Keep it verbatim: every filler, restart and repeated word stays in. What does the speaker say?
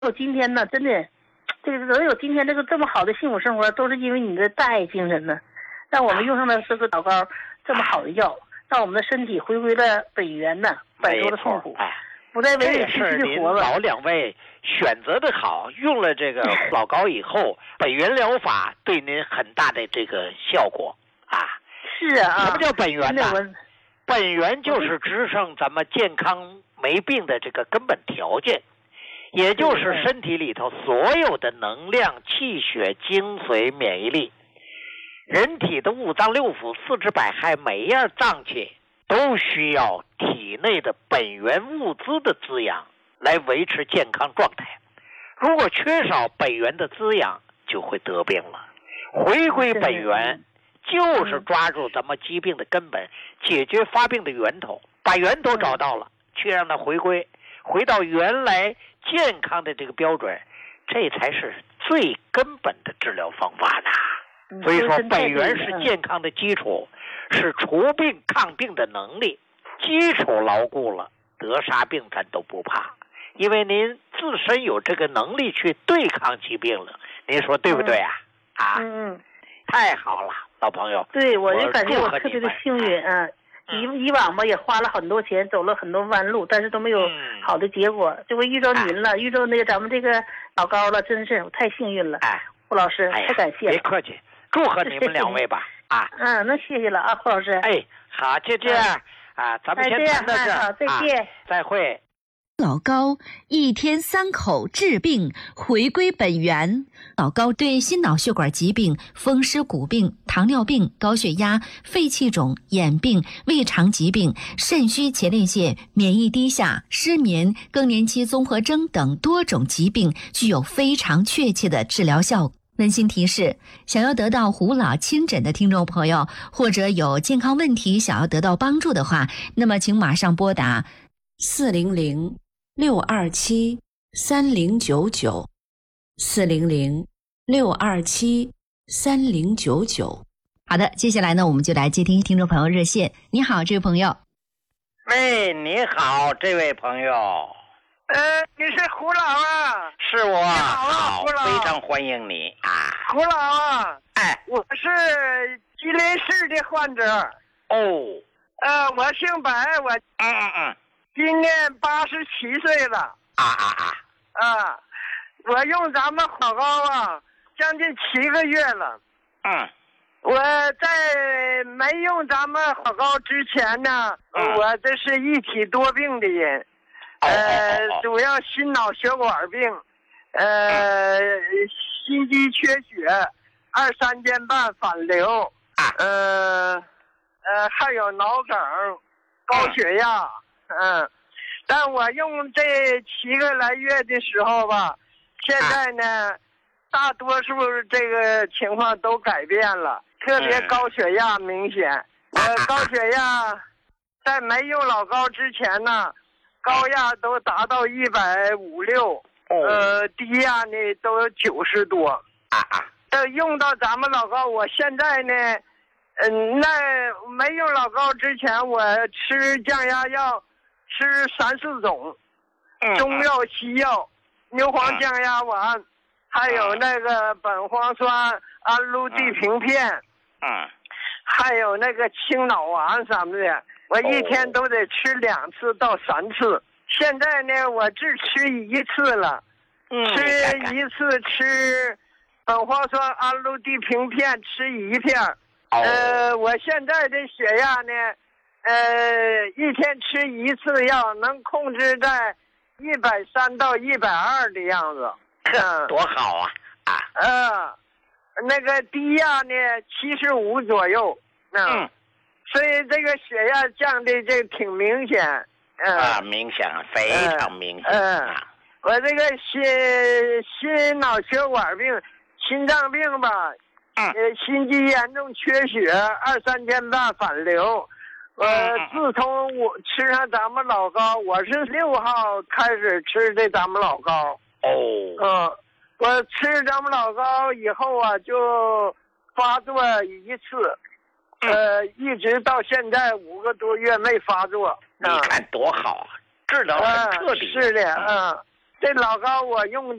有今天呢，真的，这个能有今天这个这么好的幸福生活，都是因为你的大爱精神呢，让我们用上了这个老高这么好的药，让我们的身体回归了本源呢，摆脱了痛苦，不再委委屈屈的活了。 老两位选择的好，用了这个老高以后，本源疗法对您很大的这个效果啊。 是啊。 什么叫本源呢？本源就是支撑咱们健康没病的这个根本条件。也就是身体里头所有的能量、气血、精髓、免疫力，人体的五脏六腑、四肢百骸，每一样脏器都需要体内的本源物资的滋养来维持健康状态。如果缺少本源的滋养，就会得病了。回归本源，就是抓住咱们疾病的根本，解决发病的源头，把源头找到了，去让它回归，回到原来健康的这个标准，这才是最根本的治疗方法呢。所以说，本源是健康的基础，是除病抗病的能力。基础牢固了，得啥病咱都不怕，因为您自身有这个能力去对抗疾病了。您说对不对啊？ 嗯、啊，嗯， 太好了，老朋友。 对，我就感觉我特别的幸运啊。以以往吧也花了很多钱，走了很多弯路，但是都没有好的结果。这回遇到您了，遇到那个咱们这个老高了，真是我太幸运了。哎，胡老师，太感谢了。 别客气，祝贺你们两位吧。啊， 嗯，那谢谢了啊，胡老师。 哎，好，就这样啊，咱们先谈到这儿。 好，再见， 再会。 老高一天三口治病，回归本源。老高对心脑血管疾病、风湿骨病、糖尿病、高血压、肺气肿、眼病、胃肠疾病、肾虚前列腺、免疫低下、失眠、更年期综合征等多种疾病具有非常确切的治疗效果。温馨提示：想要得到胡老亲诊的听众朋友，或者有健康问题想要得到帮助的话，那么请马上拨打四零零六二七三零九九，四零零六二七三零九九。好的，接下来呢，我们就来接听听众朋友热线。你好，这位朋友。 喂，你好，这位朋友。 呃，你是胡老啊？ 是我。你好啊，胡老。 非常欢迎你啊， 胡老啊。 哎， 我是吉林市的患者。 哦。 呃，我姓白，我嗯嗯嗯。 今年八十七岁了。 啊啊啊！ 啊，我用咱们老高啊，将近七个月了。 嗯。 我在没用咱们老高之前呢， 嗯、 我这是一体多病的人， 哦、 呃， 哦哦主要心脑血管病，呃，嗯、心肌缺血，二三尖瓣反流， 啊、 呃，呃，还有脑梗，高血压。嗯，但我用这七个来月的时候吧，现在呢，大多数这个情况都改变了，特别高血压明显。呃，高血压在没用老高之前呢，高压都达到一百五六，呃，低压呢都有九十多。呃，用到咱们老高，我现在呢，嗯、呃，那没用老高之前，我吃降压药。吃三四种，中药、西药，牛黄降压丸，还有那个苯磺酸氨氯地平片， 嗯， 还有那个清脑丸什么的，我一天都得吃两次到三次。现在呢，我只吃一次了，吃一次吃苯磺酸氨氯地平片吃一片，呃，我现在的血压呢。呃，一天吃一次药，能控制在一百三到一百二的样子， 嗯、多好啊！啊， 呃，那个低压呢，七十五左右，嗯，嗯所以这个血压降的这挺明显，嗯、呃， 啊，明显，非常明显， 嗯、呃呃，我这个心心脑血管病、心脏病吧， 嗯， 呃，心肌严重缺血，二三尖瓣反流。呃，自从我吃上咱们老高，我是六号开始吃的咱们老高。 哦。 嗯，我吃咱们老高以后啊，就发作一次，呃，一直到现在五个多月没发作。 你看多好啊，治疗很彻底。 呃、是的，嗯。 这老膏我用的。